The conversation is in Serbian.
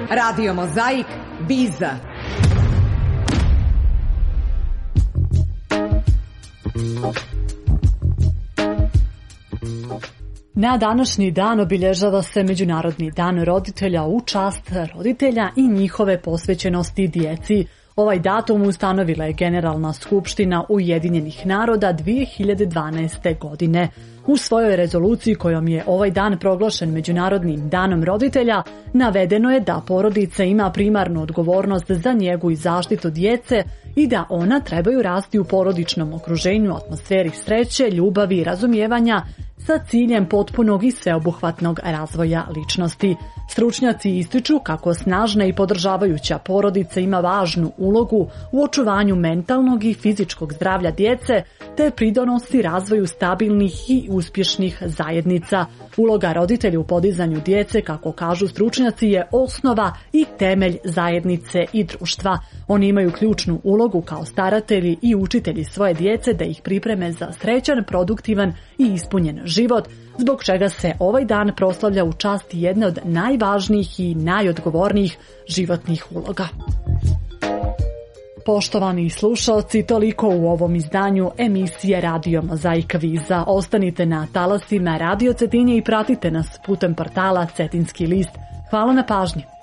Radio Mozaik, Biza. Na današnji dan obilježava se Međunarodni dan roditelja u čast roditelja i njihove posvećenosti djeci. Ovaj datum ustanovila je Generalna skupština Ujedinjenih naroda 2012. godine. U svojoj rezoluciji kojom je ovaj dan proglašen Međunarodnim danom roditelja, navedeno je da porodica ima primarnu odgovornost za njegu i zaštitu djece i da ona trebaju rasti u porodičnom okruženju, atmosferi sreće, ljubavi i razumijevanja sa ciljem potpunog i sveobuhvatnog razvoja ličnosti. Stručnjaci ističu kako snažna i podržavajuća porodica ima važnu ulogu u očuvanju mentalnog i fizičkog zdravlja djece, te pridonosi razvoju stabilnih i uspješnih zajednica. Uloga roditelja u podizanju djece, kako kažu stručnjaci, je osnova i temelj zajednice i društva. Oni imaju ključnu ulogu kao staratelji i učitelji svoje djece da ih pripreme za srećan, produktivan i ispunjen život, zbog čega se ovaj dan proslavlja u čast jedne od najvažnijih i najodgovornijih životnih uloga. Poštovani slušalci, toliko u ovom izdanju emisije Radio Mozaik Viza. Ostanite na talasima Radio Cetinje i pratite nas putem portala Cetinski list. Hvala na pažnji.